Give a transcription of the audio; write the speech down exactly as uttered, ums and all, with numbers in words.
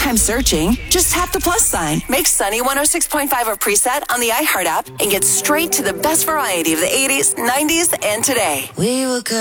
time searching. Just tap the plus sign. Make Sunny one oh six point five a preset on the iHeart app and get straight to the best variety of the eighties, nineties, and today. We were good.